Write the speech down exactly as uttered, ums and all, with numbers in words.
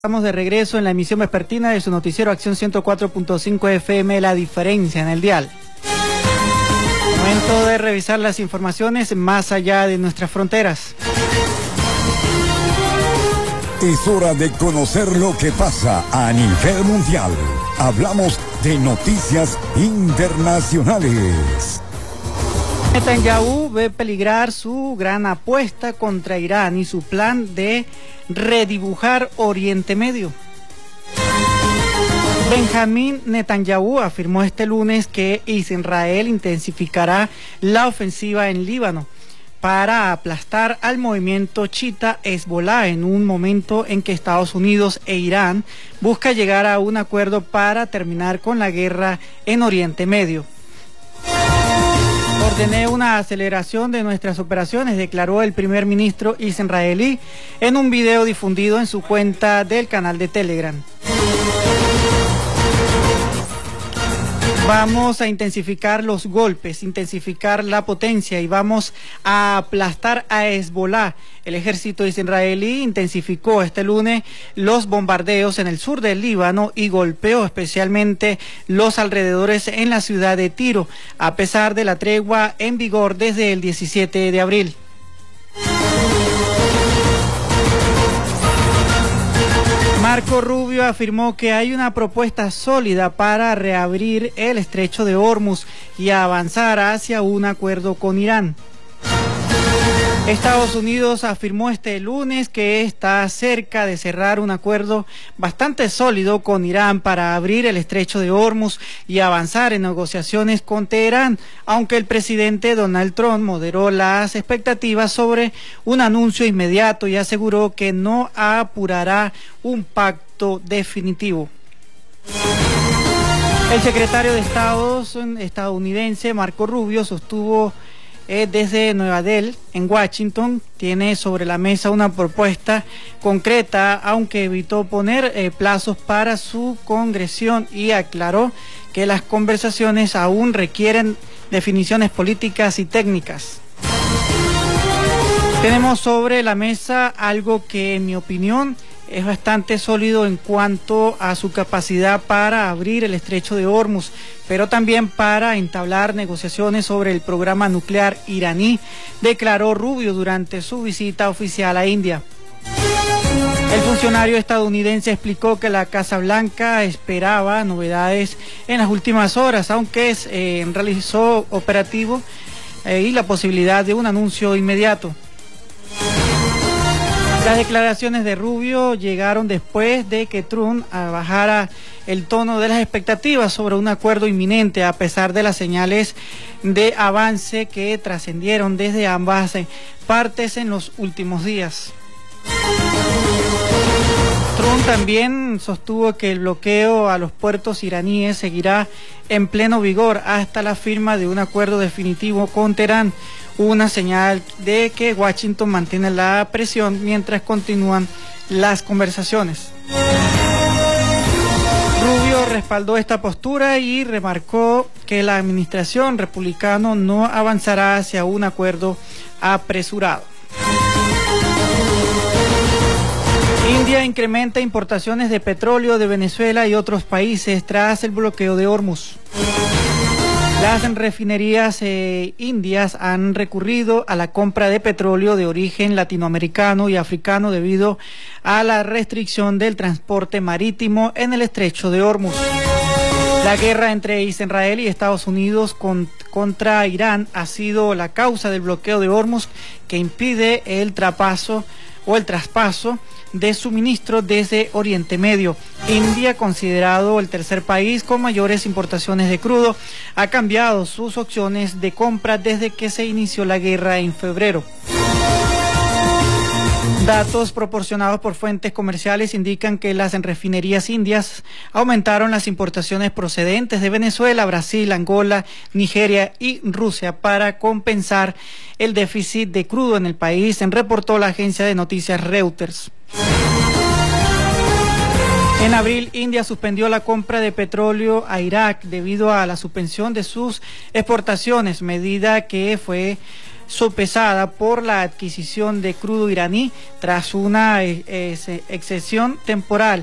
Estamos de regreso en la emisión vespertina de su noticiero Acción ciento cuatro punto cinco F M, La Diferencia en el dial. Momento de revisar las informaciones más allá de nuestras fronteras. Es hora de conocer lo que pasa a nivel mundial. Hablamos de noticias internacionales. Netanyahu ve peligrar su gran apuesta contra Irán y su plan de redibujar Oriente Medio. Benjamín Netanyahu afirmó este lunes que Israel intensificará la ofensiva en Líbano para aplastar al movimiento chiita Hezbollah en un momento en que Estados Unidos e Irán buscan llegar a un acuerdo para terminar con la guerra en Oriente Medio. Ordené una aceleración de nuestras operaciones, declaró el primer ministro israelí en un video difundido en su cuenta del canal de Telegram. Vamos a intensificar los golpes, intensificar la potencia y vamos a aplastar a Hezbollah. El ejército israelí intensificó este lunes los bombardeos en el sur del Líbano y golpeó especialmente los alrededores en la ciudad de Tiro, a pesar de la tregua en vigor desde el diecisiete de abril. Marco Rubio afirmó que hay una propuesta sólida para reabrir el estrecho de Hormuz y avanzar hacia un acuerdo con Irán. Estados Unidos afirmó este lunes que está cerca de cerrar un acuerdo bastante sólido con Irán para abrir el estrecho de Hormuz y avanzar en negociaciones con Teherán, aunque el presidente Donald Trump moderó las expectativas sobre un anuncio inmediato y aseguró que no apurará un pacto definitivo. El secretario de Estado estadounidense Marco Rubio sostuvo Eh, desde Nueva Delhi, en Washington, tiene sobre la mesa una propuesta concreta, aunque evitó poner eh, plazos para su concreción y aclaró que las conversaciones aún requieren definiciones políticas y técnicas. Tenemos sobre la mesa algo que, en mi opinión, es bastante sólido en cuanto a su capacidad para abrir el estrecho de Hormuz, pero también para entablar negociaciones sobre el programa nuclear iraní, declaró Rubio durante su visita oficial a India. El funcionario estadounidense explicó que la Casa Blanca esperaba novedades en las últimas horas, aunque eh, realizó operativo eh, y la posibilidad de un anuncio inmediato. Las declaraciones de Rubio llegaron después de que Trump bajara el tono de las expectativas sobre un acuerdo inminente, a pesar de las señales de avance que trascendieron desde ambas partes en los últimos días. Trump también sostuvo que el bloqueo a los puertos iraníes seguirá en pleno vigor hasta la firma de un acuerdo definitivo con Teherán, una señal de que Washington mantiene la presión mientras continúan las conversaciones. Rubio respaldó esta postura y remarcó que la administración republicana no avanzará hacia un acuerdo apresurado. India incrementa importaciones de petróleo de Venezuela y otros países tras el bloqueo de Hormuz. Las refinerías eh, indias han recurrido a la compra de petróleo de origen latinoamericano y africano debido a la restricción del transporte marítimo en el estrecho de Hormuz. La guerra entre Israel y Estados Unidos con, contra Irán ha sido la causa del bloqueo de Hormuz, que impide el traspaso o el traspaso de suministro desde Oriente Medio. India, considerado el tercer país con mayores importaciones de crudo, ha cambiado sus opciones de compra desde que se inició la guerra en febrero. Datos proporcionados por fuentes comerciales indican que las refinerías indias aumentaron las importaciones procedentes de Venezuela, Brasil, Angola, Nigeria y Rusia para compensar el déficit de crudo en el país, reportó la agencia de noticias Reuters. En abril, India suspendió la compra de petróleo a Irak debido a la suspensión de sus exportaciones, medida que fue sopesada por la adquisición de crudo iraní tras una eh, excepción temporal